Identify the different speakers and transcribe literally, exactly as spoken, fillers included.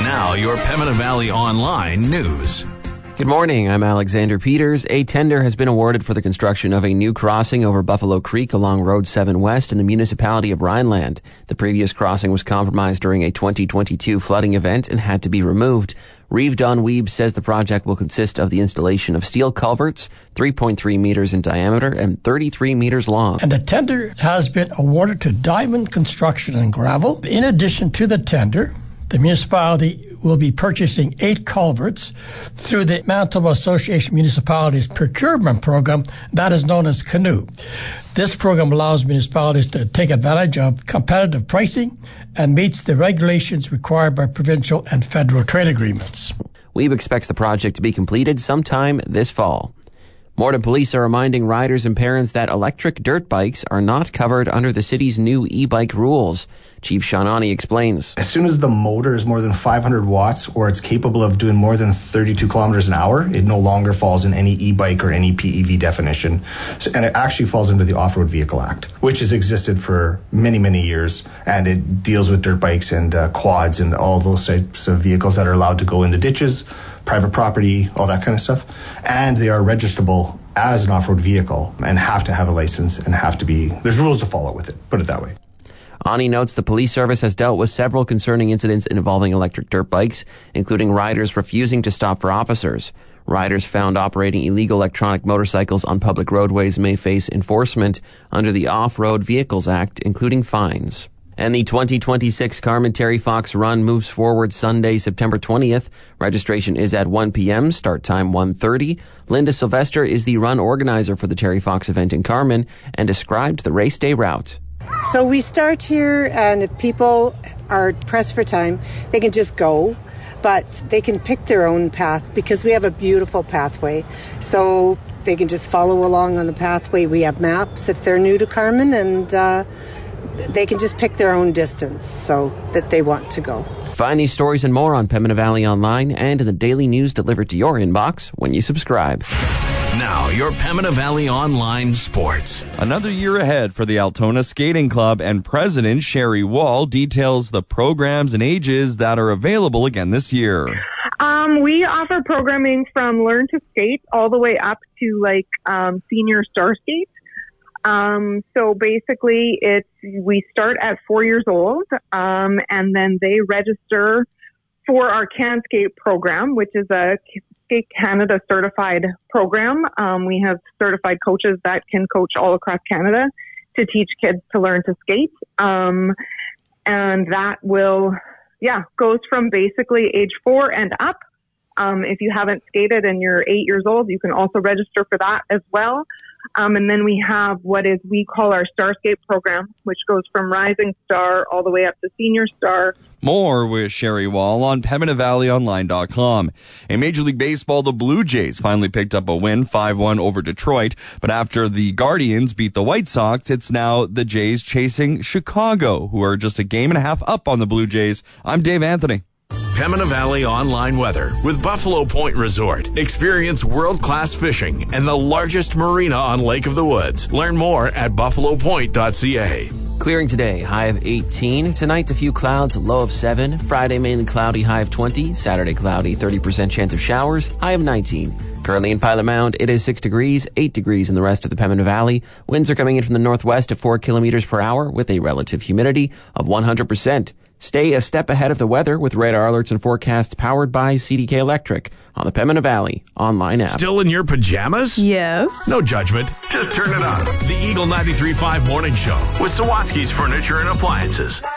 Speaker 1: Now, your Pembina Valley Online news.
Speaker 2: Good morning, I'm Alexander Peters. A tender has been awarded for the construction of a new crossing over Buffalo Creek along Road seven West in the municipality of Rhineland. The previous crossing was compromised during a twenty twenty-two flooding event and had to be removed. Reeve Don Weeb says the project will consist of the installation of steel culverts, three point three meters in diameter and thirty-three meters long.
Speaker 3: And the tender has been awarded to Diamond Construction and Gravel. In addition to the tender, the municipality will be purchasing eight culverts through the Manitoba Association Municipalities Procurement Program that is known as CANOE. This program allows municipalities to take advantage of competitive pricing and meets the regulations required by provincial and federal trade agreements.
Speaker 2: Weeb expects the project to be completed sometime this fall. Morden police are reminding riders and parents that electric dirt bikes are not covered under the city's new e-bike rules. Chief Shawnani explains.
Speaker 4: As soon as the motor is more than five hundred watts or it's capable of doing more than thirty-two kilometers an hour, it no longer falls in any e-bike or any P E V definition. So, and it actually falls under the Off-Road Vehicle Act, which has existed for many, many years. And it deals with dirt bikes and uh, quads and all those types of vehicles that are allowed to go in the ditches, private property, all that kind of stuff. And they are registrable as an off-road vehicle and have to have a license and have to be, there's rules to follow with it, put it that way.
Speaker 2: Ani notes the police service has dealt with several concerning incidents involving electric dirt bikes, including riders refusing to stop for officers. Riders found operating illegal electronic motorcycles on public roadways may face enforcement under the Off-Road Vehicles Act, including fines. And the twenty twenty-six Carmen Terry Fox Run moves forward Sunday, September twentieth. Registration is at one p.m., start time one thirty. Linda Sylvester is the run organizer for the Terry Fox event in Carmen and described the race day route.
Speaker 5: So we start here, and if people are pressed for time, they can just go, but they can pick their own path because we have a beautiful pathway. So they can just follow along on the pathway. We have maps if they're new to Carmen, and uh, they can just pick their own distance so that they want to go.
Speaker 2: Find these stories and more on Pembina Valley Online and in the daily news delivered to your inbox when you subscribe.
Speaker 1: Now, your Pembina Valley Online sports.
Speaker 6: Another year ahead for the Altona Skating Club, and President Sherry Wall details the programs and ages that are available again this year.
Speaker 7: Um, we offer programming from Learn to Skate all the way up to like um, Senior Star Skate. Um, so basically, it's we start at four years old, um, and then they register for our Can Skate program, which is a Skate Canada certified program. Um, we have certified coaches that can coach all across Canada to teach kids to learn to skate. Um, and that will, yeah, goes from basically age four and up. Um, if you haven't skated and you're eight years old, you can also register for that as well. Um, and then we have what is we call our Star Skate program, which goes from Rising Star all the way up to Senior Star.
Speaker 6: More with Sherry Wall on Pembina Valley Online dot com. In Major League Baseball, the Blue Jays finally picked up a win, five one over Detroit. But after the Guardians beat the White Sox, it's now the Jays chasing Chicago, who are just a game and a half up on the Blue Jays. I'm Dave Anthony.
Speaker 1: Pembina Valley Online weather with Buffalo Point Resort. Experience world-class fishing and the largest marina on Lake of the Woods. Learn more at buffalo point dot c a.
Speaker 2: Clearing today, high of eighteen. Tonight, a few clouds, low of seven. Friday, mainly cloudy, high of twenty. Saturday, cloudy, thirty percent chance of showers, high of nineteen. Currently in Pilot Mound, it is six degrees, eight degrees in the rest of the Pembina Valley. Winds are coming in from the northwest at four kilometers per hour with a relative humidity of one hundred percent. Stay a step ahead of the weather with radar alerts and forecasts powered by C D K Electric on the Pembina Valley online app.
Speaker 1: Still in your pajamas?
Speaker 8: Yes.
Speaker 1: No judgment. Just turn it on. The Eagle ninety-three point five Morning Show with Sawatsky's Furniture and Appliances.